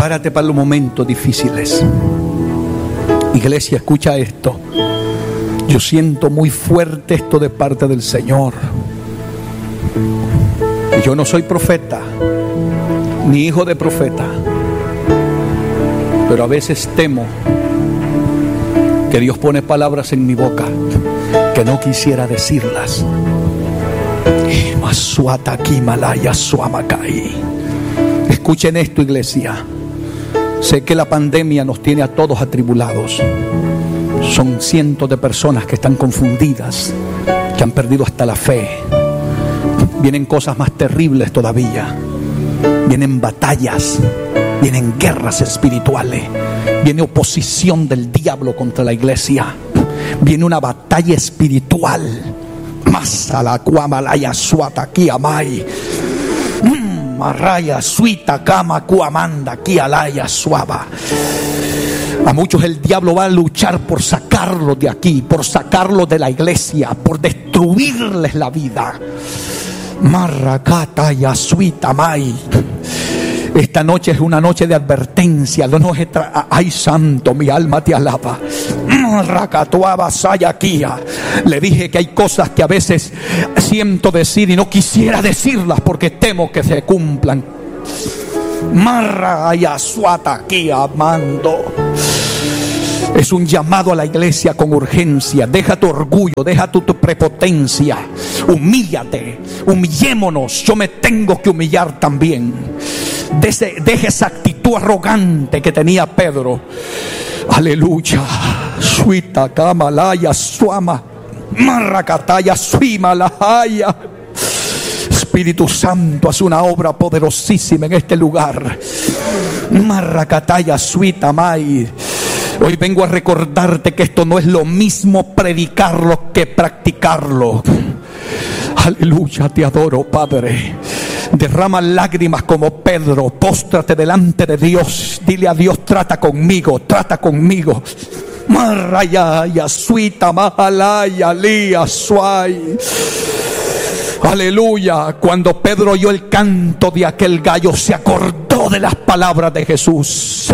Prepárate para los momentos difíciles. Iglesia, escucha esto. Yo siento muy fuerte esto de parte del Señor. Yo no soy profeta, ni hijo de profeta, pero a veces temo que Dios pone palabras en mi boca que no quisiera decirlas. Escuchen esto, iglesia. Sé que la pandemia nos tiene a todos atribulados. Son cientos de personas que están confundidas, que han perdido hasta la fe. Vienen cosas más terribles todavía. Vienen batallas, vienen guerras espirituales, viene oposición del diablo contra la iglesia. Viene una batalla espiritual. Masala kuamalaya suata kiamai. Marraya suita kama kuamanda kialaya suaba. A muchos el diablo va a luchar por sacarlos de aquí, por sacarlos de la iglesia, por destruirles la vida. Marrakata yasuita mai. Esta noche es una noche de advertencia. Ay, santo, mi alma te alaba. Le dije que hay cosas que a veces siento decir y no quisiera decirlas porque temo que se cumplan. Es un llamado a la iglesia con urgencia. Deja tu orgullo, deja tu prepotencia. Humíllate, humillémonos. Yo me tengo que humillar también. Deje esa actitud arrogante que tenía Pedro. Aleluya. Suita kamalaya suama. Marrakataya suimalaya. Espíritu Santo, haz una obra poderosísima en este lugar. Marrakataya suita mai. Hoy vengo a recordarte que esto no es lo mismo predicarlo que practicarlo. Aleluya, te adoro, Padre. Derrama lágrimas como Pedro. Póstrate delante de Dios. Dile a Dios, trata conmigo, trata conmigo. Marraya, suita, mahalaya, lía, suay. Aleluya. Cuando Pedro oyó el canto de aquel gallo, se acordó de las palabras de Jesús.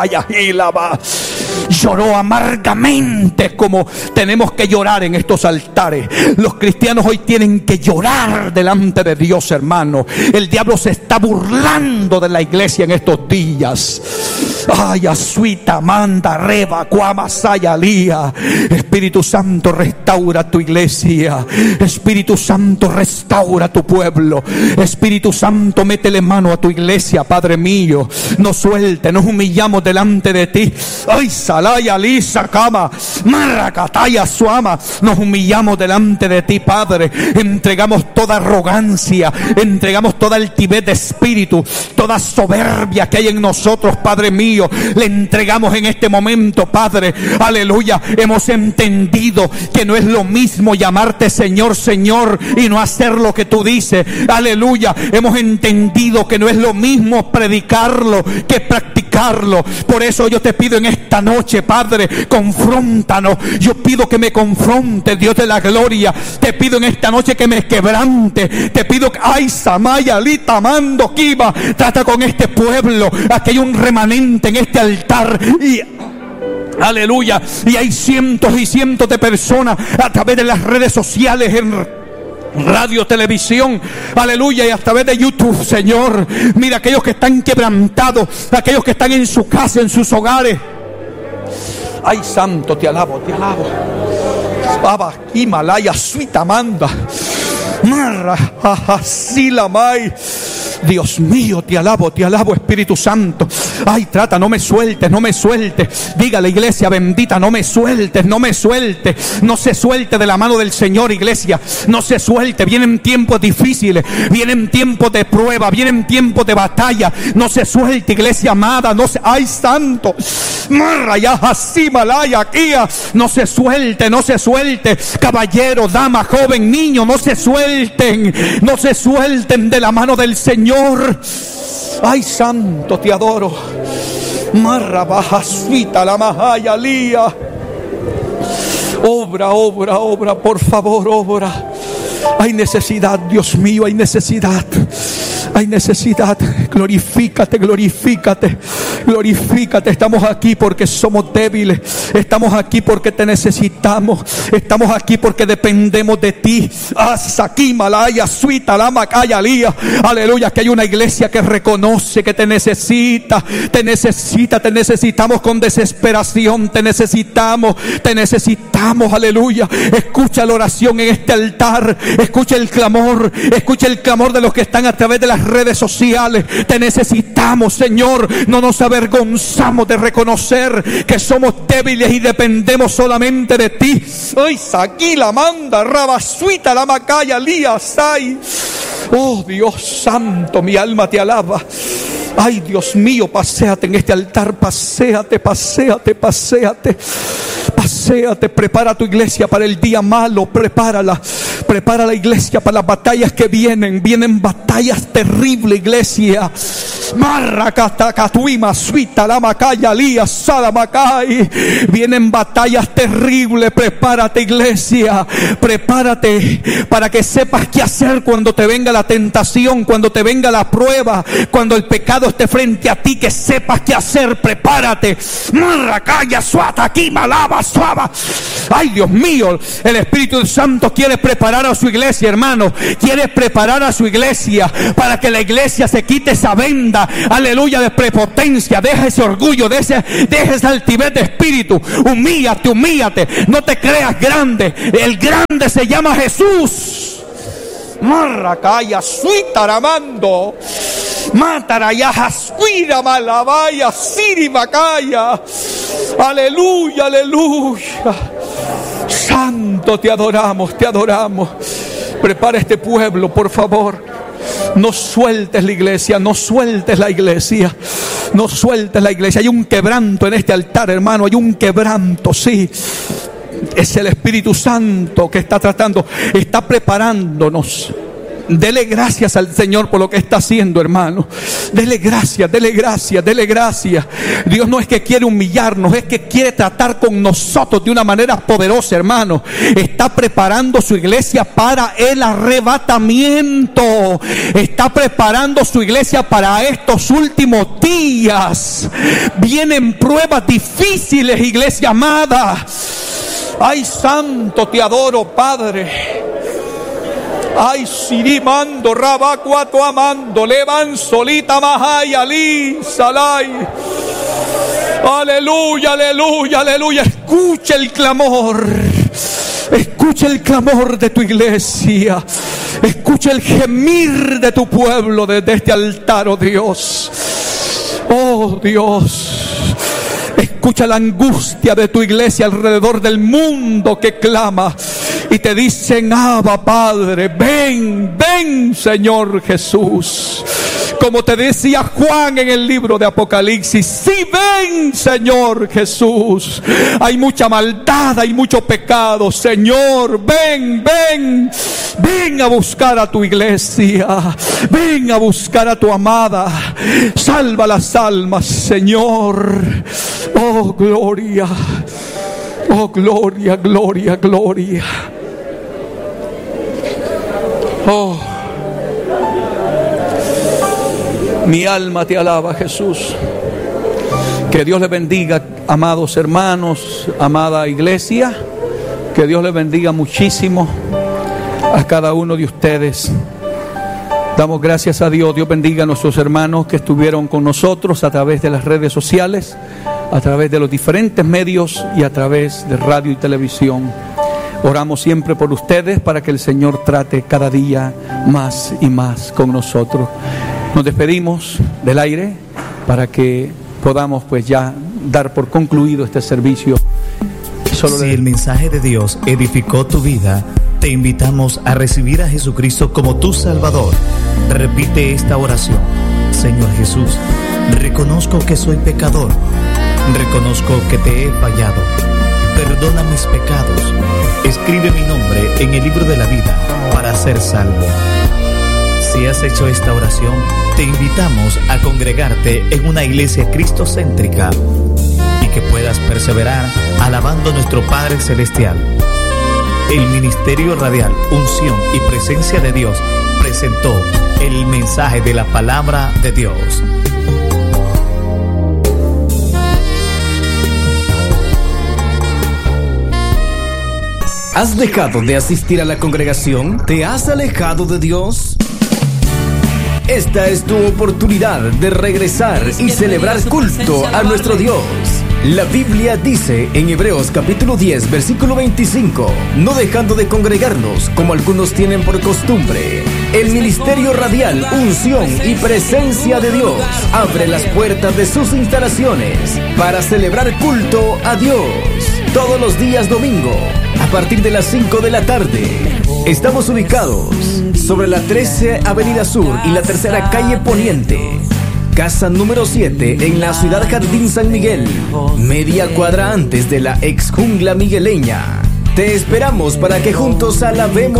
Lloró amargamente, como tenemos que llorar en estos altares. Los cristianos hoy tienen que llorar delante de Dios, hermano. El diablo se está burlando de la iglesia en estos días. Ay, asuita, manda, reba, cuamasaya, lía. Espíritu Santo, restaura tu iglesia. Espíritu Santo, restaura tu pueblo. Espíritu Santo, métele mano a tu iglesia, Padre mío. No suelte, nos humillamos delante de ti. Ay, salaya, lisa, cama, marracataya, suama. Nos humillamos delante de ti, Padre. Entregamos toda arrogancia, entregamos toda altivez de espíritu, toda soberbia que hay en nosotros, Padre mío. Le entregamos en este momento, Padre. Aleluya. Hemos entendido que no es lo mismo llamarte Señor, Señor y no hacer lo que tú dices. Aleluya. Hemos entendido que no es lo mismo predicarlo que practicarlo. Por eso yo te pido en esta noche, Padre, confróntanos. Yo pido que me confronte, Dios de la gloria. Te pido en esta noche que me quebrante. Te pido que, ay, Samaya, Lita, Mando, Kiva, trata con este pueblo. Aquí hay un remanente en este altar y aleluya, y hay cientos y cientos de personas a través de las redes sociales, en radio, televisión, aleluya, y a través de YouTube, Señor. Mira, aquellos que están quebrantados, aquellos que están en su casa, en sus hogares. Ay, santo, te alabo, te alabo. Baba, Himalaya, suita, manda. Marra, asila, mai. Dios mío, te alabo, Espíritu Santo. Ay, trata, no me sueltes, no me sueltes. Dígale, iglesia bendita, no me sueltes, no me sueltes. No se suelte de la mano del Señor, iglesia. No se suelte. Vienen tiempos difíciles, vienen tiempos de prueba, vienen tiempos de batalla. No se suelte, iglesia amada. No se, ay, santo. Marraya, así, malaya, kia. No se suelte, no se suelte. Caballero, dama, joven, niño, no se suelten. No se suelten de la mano del Señor. Ay, santo, te adoro. Marra baja suita la mahaya lía. Obra, obra, obra, por favor, obra. Hay necesidad, Dios mío, hay necesidad. Hay necesidad. Glorifícate, glorifícate, glorifícate. Estamos aquí porque somos débiles. Estamos aquí porque te necesitamos. Estamos aquí porque dependemos de ti. Asaki malaya suita la macaya lía. Aleluya, que hay una iglesia que reconoce que te necesita. Te necesita, te necesitamos con desesperación. Te necesitamos, te necesitamos. Aleluya. Escucha la oración en este altar. Escucha el clamor. Escucha el clamor de los que están a través de las redes sociales. Te necesitamos, Señor. No nos avergonzamos de reconocer que somos débiles y dependemos solamente de ti. Ay, Saquí la manda, rabasuita la macaya, lía, sai. Oh, Dios santo, mi alma te alaba. Ay, Dios mío, paséate en este altar, paséate, paséate, paséate. Paséate, prepara tu iglesia para el día malo, prepárala. Prepara la iglesia para las batallas que vienen. Vienen batallas terribles, iglesia. Marracatacatuima, suita, la macaya, lía, salamacay. Vienen batallas terribles. Prepárate, iglesia. Prepárate para que sepas qué hacer cuando te venga la tentación, cuando te venga la prueba, cuando el pecado esté frente a ti, que sepas qué hacer. Prepárate. Marracaya, suata, aquí, malaba, suava. Ay, Dios mío, el Espíritu Santo quiere preparar a su iglesia, hermano. Quiere preparar a su iglesia para que la iglesia se quite esa venda, aleluya, de prepotencia. Deja ese orgullo, deja esa altivez de espíritu. Humíllate, humíllate. No te creas grande. El grande se llama Jesús. Marracaya, suitaramando. Mataraya, jascuira, malabaya, siribacaya. Aleluya, aleluya. Santo, te adoramos, te adoramos. Prepara este pueblo, por favor. No sueltes la iglesia, no sueltes la iglesia. No sueltes la iglesia. Hay un quebranto en este altar, hermano. Hay un quebranto, sí. Es el Espíritu Santo que está tratando, está preparándonos. Dele gracias al Señor por lo que está haciendo, hermano. Dele gracias, dele gracias, dele gracias. Dios no es que quiere humillarnos, es que quiere tratar con nosotros de una manera poderosa, hermano. Está preparando su iglesia para el arrebatamiento. Está preparando su iglesia para estos últimos días. Vienen pruebas difíciles, iglesia amada. Ay, santo, te adoro, Padre. Ay, sirimando, rabacuato amando, levan solita mahai, ali, salai. Aleluya, aleluya, aleluya. Escucha el clamor. Escucha el clamor de tu iglesia. Escucha el gemir de tu pueblo desde este altar, oh Dios. Oh Dios. Escucha la angustia de tu iglesia alrededor del mundo que clama y te dicen: Abba, Padre, ven, ven, Señor Jesús. Como te decía Juan en el libro de Apocalipsis: sí, ven, Señor Jesús. Hay mucha maldad, hay mucho pecado. Señor, ven, ven. Ven a buscar a tu iglesia. Ven a buscar a tu amada. Salva las almas, Señor. Oh, gloria. Oh, gloria, gloria, gloria. Oh, mi alma te alaba, Jesús. Que Dios les bendiga, amados hermanos, amada iglesia. Que Dios les bendiga muchísimo a cada uno de ustedes. Damos gracias a Dios. Dios bendiga a nuestros hermanos que estuvieron con nosotros a través de las redes sociales, a través de los diferentes medios y a través de radio y televisión. Oramos siempre por ustedes para que el Señor trate cada día más y más con nosotros. Nos despedimos del aire para que podamos pues ya dar por concluido este servicio. Si el mensaje de Dios edificó tu vida, te invitamos a recibir a Jesucristo como tu Salvador. Repite esta oración: Señor Jesús, reconozco que soy pecador. Reconozco que te he fallado. Perdona mis pecados. Escribe mi nombre en el libro de la vida para ser salvo. Si has hecho esta oración, te invitamos a congregarte en una iglesia cristocéntrica y que puedas perseverar alabando a nuestro Padre Celestial. El Ministerio Radial Unción y Presencia de Dios presentó el mensaje de la palabra de Dios. ¿Has dejado de asistir a la congregación? ¿Te has alejado de Dios? Esta es tu oportunidad de regresar y celebrar culto a nuestro Dios. La Biblia dice en Hebreos capítulo 10, versículo 25, no dejando de congregarnos como algunos tienen por costumbre. El ministerio radial, unción y presencia de Dios abre las puertas de sus instalaciones para celebrar culto a Dios todos los días domingo a partir de las 5 de la tarde. Estamos ubicados sobre la 13 Avenida Sur y la 3ª Calle Poniente, casa número 7 en la ciudad Jardín San Miguel, media cuadra antes de la ex jungla migueleña. Te esperamos para que juntos alabemos